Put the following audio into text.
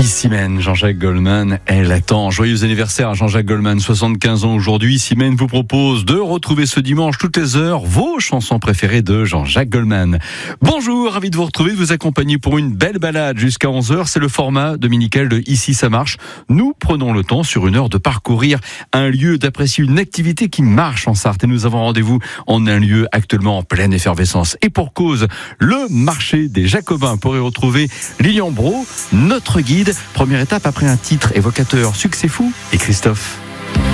Simène, Jean-Jacques Goldman, elle attend. Joyeux anniversaire à Jean-Jacques Goldman, 75 ans aujourd'hui. Simène vous propose de retrouver ce dimanche toutes les heures vos chansons préférées de Jean-Jacques Goldman. Bonjour, ravi de vous retrouver, de vous accompagner pour une belle balade jusqu'à 11h. C'est le format dominical de Ici ça marche. Nous prenons le temps sur une heure de parcourir un lieu, d'apprécier une activité qui marche en Sarthe. Et nous avons rendez-vous en un lieu actuellement en pleine effervescence. Et pour cause, le marché des Jacobins. Pour y retrouver Lilian Brault, notre guide. Première étape après un titre évocateur, Succès fou et Christophe.